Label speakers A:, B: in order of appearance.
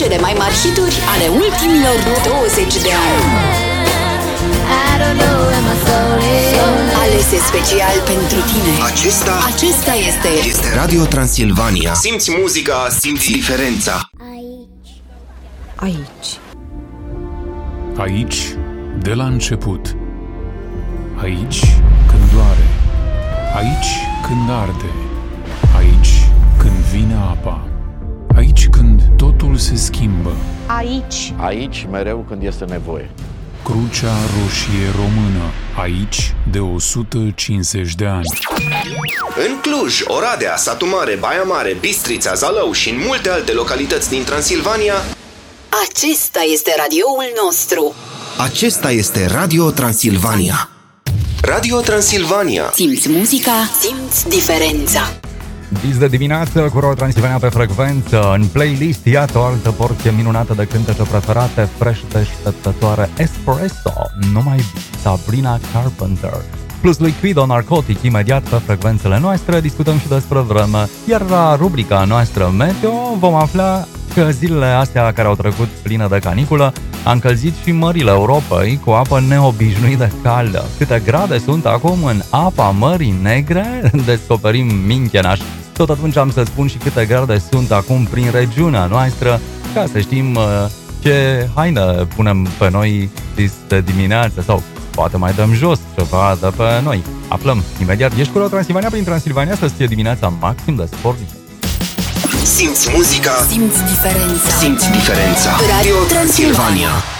A: cele mai mari hituri ale ultimilor 20 de ani. Alese special pentru tine. Acesta este
B: Radio Transilvania. Simți muzica, simți diferența.
C: Aici, de la început. Aici, când doare. Aici, când arde. Aici, când vine apa. Aici, când totul se schimbă.
D: Aici, mereu când este nevoie.
C: Crucea Roșie Română. Aici, de 150 de ani.
B: În Cluj, Oradea, Satu Mare, Baia Mare, Bistrița, Zalău și în multe alte localități din Transilvania.
A: Acesta este radioul nostru.
B: Acesta este Radio Transilvania. Radio Transilvania.
A: Simți muzica, simți diferența.
E: Dis de dimineață cu Radio Transilvania pe frecvență. În playlist, iată o altă porție minunată de cântece preferate, fresh, deșteptătoare, espresso, numai Sabrina Carpenter. Plus Liquido Narcotic, imediat pe frecvențele noastre, discutăm și despre vreme. Iar la rubrica noastră meteo vom afla că zilele astea care au trecut pline de caniculă a încălzit și mările Europei cu apă neobișnuit de caldă. Câte grade sunt acum în apa Mării Negre? Descoperim Minchenaș. Tot atunci am să spun și câte grade sunt acum prin regiunea noastră, ca să știm ce haină punem pe noi de dimineață sau poate mai dăm jos ceva de pe noi. Aflăm imediat. Ești cu Radio Transilvania prin Transilvania, să fie dimineața maxim de sport.
B: Simți muzica,
A: simți diferența.
B: simți diferența.
A: Radio Transilvania.